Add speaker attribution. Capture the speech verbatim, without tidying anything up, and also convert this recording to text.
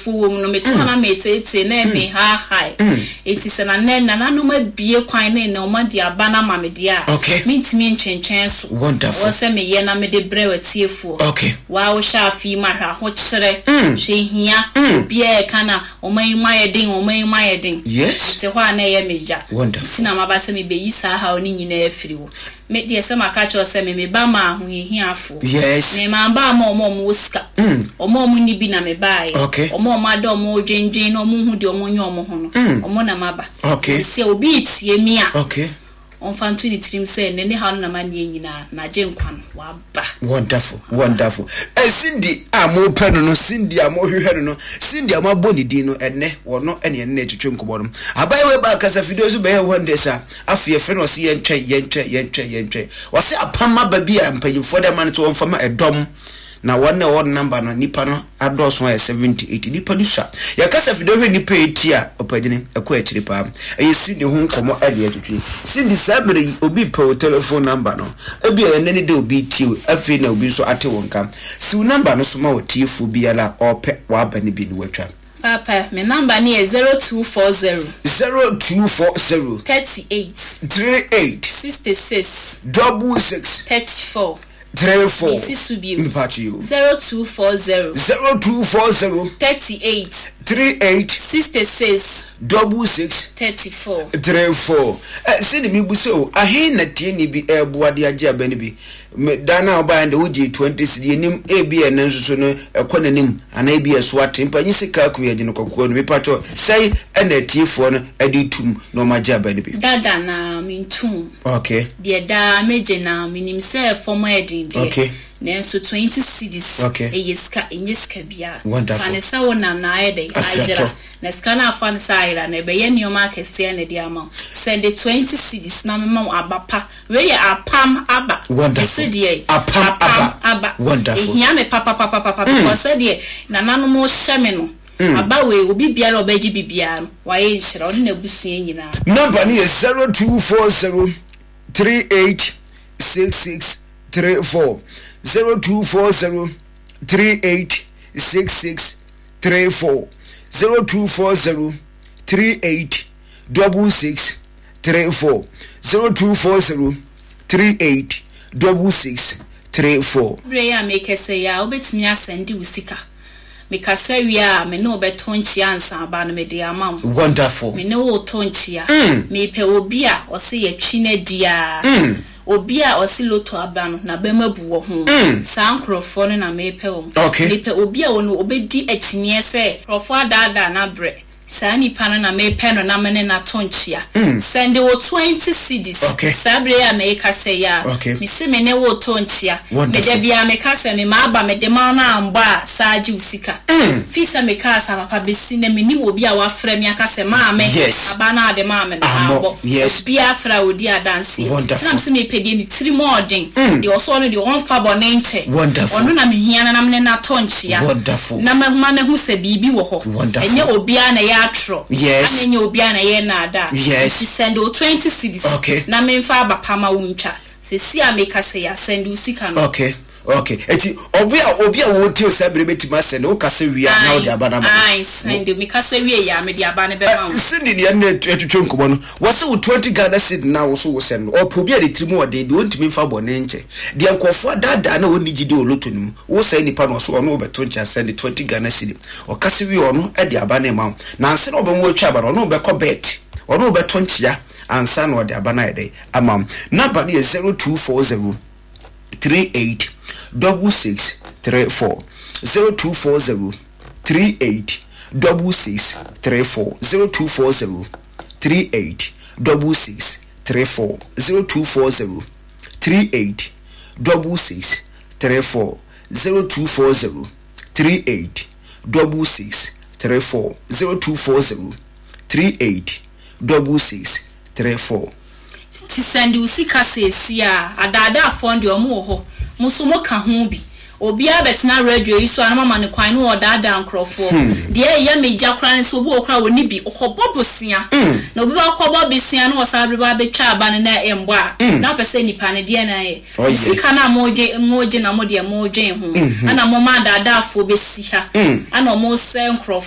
Speaker 1: fu no metona metete na me ha high eti se na na na no ma bie kwan na na o ma de aba na ma me dia mintimi ntwentwen so
Speaker 2: wonderful
Speaker 1: o se me ye na me de brewe tiefu
Speaker 2: okay
Speaker 1: wa o sha fi ma hwa ho kyere hwe hia bie kana o man ma ye den o man ma ye den
Speaker 2: yes
Speaker 1: te hwa na ye meja
Speaker 2: wonderful
Speaker 1: sina ma ba se me be yi sa ha oni nyina afiri wo me de se ma ka cho se me me ba ma ho hia afo
Speaker 2: yes
Speaker 1: me ma ba ma o mo mo ska o mo mo ni bi na me ba ye
Speaker 2: okay
Speaker 1: o mo ma do mo dwendwen no mo hu de o mo nyo mo ho no o mo na ma ba
Speaker 2: okay
Speaker 1: se obi tie mi a
Speaker 2: okay
Speaker 1: on fantu ni trim say ne ne ha no na ma nye nyina na je nkwan wa ba
Speaker 2: wonderful wonderful eh Cindy amo peno no Cindy amo hwehwe no Cindy amo boni din no enne wono ene enne etwetwe nkobo no abai we ba kasa video so be he one day sa afie fre no se ye ntwe ye ntwe ye ntwe ye ntwe wase apama ba bia mpanyimfo de man to wonfama edom na one one number no nipa no adoso ya seventy eighty nipa dusha ya kasa video hwe nipa eighty a opagine ekwa akire pa e Cindy hu nkomo ade atwetwe Cindy sabere obi pe telephone number no ebi e nani de obi tiw afi na obi so ate wonka si number no so ma wotifu biala ope wa aba ne bi ni watwa
Speaker 1: papa my number ni zero two four zero
Speaker 2: zero two four zero
Speaker 1: thirty-eight
Speaker 2: thirty-eight
Speaker 1: sixty-six
Speaker 2: double six
Speaker 1: thirty-four
Speaker 2: three four
Speaker 1: Mpachi you zero two four zero
Speaker 2: zero two four zero
Speaker 1: thirty-eight
Speaker 2: thirty-eight
Speaker 1: sixty-six
Speaker 2: double six
Speaker 1: thirty-four
Speaker 2: three four eh sini mi buso ahin na tie ni bi ebuade age aba ni bi dana oba nde uji twenty cedi nim ebi e nansuso no ekonanim ana ebi eso ate mpanyi sika ku yaje no kokko no bi pato sei na tiefo no adi tum no maje aba ni bi
Speaker 1: dada na mintum
Speaker 2: okay
Speaker 1: de da meje na minim se former edi
Speaker 2: okay
Speaker 1: nenso twenty cedis
Speaker 2: okay
Speaker 1: eyeska enyeska bia
Speaker 2: fanesa
Speaker 1: wona na ayede ajira na skana fanesa ayira na be ye nioma kese na dia ma send twenty cedis na mema abapa we ye apam aba
Speaker 2: wonderful
Speaker 1: die
Speaker 2: apam aba
Speaker 1: aba
Speaker 2: wonderful
Speaker 1: ehia me papa papa papa because die na nanu mo hyeme no aba we obi biara obaji bibia no wa ye nhira odi na busua nyina
Speaker 2: number ni zero two four zero thirty-eight sixty-six thirty-four zero two four zero thirty-eight sixty-six thirty-four zero two four zero thirty-eight double six thirty-four zero two four zero thirty-eight double six thirty-four
Speaker 1: Breya make say ya obetimi asende usika meka sawia me no betonchi ansa aba no me de amam
Speaker 2: wonderful
Speaker 1: me no otonchi a me pe obi a o se ye twi na dia obi a o se loto aba no na be mabu wo ho san krofo no na me pe wo me pe obi a wono obedi akyine se krofo adada na bre sani pana na me pe no na me na tonchia send wo twenty cedis sabre ya me ka se ya me se me ne wo tonchia me de bia me ka se me ma aba me de ma na amba saaji usika fisa me ka sa papa besi na me ni obi a wa fra me aka se ma me aba na de ma me na abo bia fra odi adanse na se me pe de ni three more den de oso no de on fa bo ne nche ono na me hia na me na tonchia na me huma na hu se bibi wo ho enye obi a na atro
Speaker 2: yes
Speaker 1: anenye obi ana ye na ada
Speaker 2: yes
Speaker 1: she send o twenty cedis
Speaker 2: okay
Speaker 1: na me mfa abapa ma wuntwa se si ameka se ya send usika no
Speaker 2: okay okay eti obi a obi a wo tell sabre betima send o kase wi na o de abana ma
Speaker 1: ai send me kase wi ya me de abana be ma
Speaker 2: sindi ne na etwetwe nkomo no wose wo twenty Ghana cedi na wo so wo send o po bi a de trimu o de de ontimi mfa bone nche de nkofo dada na woni gide oloto nim wo sai nipa no so ono obeto nche send twenty Ghana cedi o kase wi ono e de abana ma na nse na obenwo atwa abana ono be ko bet ono obeto nche ansa na o de abana ede amam number is zero two four zero thirty-eight double six thirty-four zero two four zero thirty-eight double six thirty-four zero two four zero thirty-eight double six thirty-four zero two four zero thirty-eight double six thirty-four zero two four zero thirty-eight double six thirty-four zero two four zero thirty-eight double six thirty-four
Speaker 1: ti send usika se sia adada fondi omo ho musumo ka ho bi obi abetina radio iso anama ne kwan no odada nkrofo de ye meja kran so obi okra woni bi okobobosia na obi okobobosia no osabre ba betwa aba na embo a na pese nipa ne de na ye sika na moje moje na mode moje ho ana mo ma dada afo besi ha ana mo se nkrofo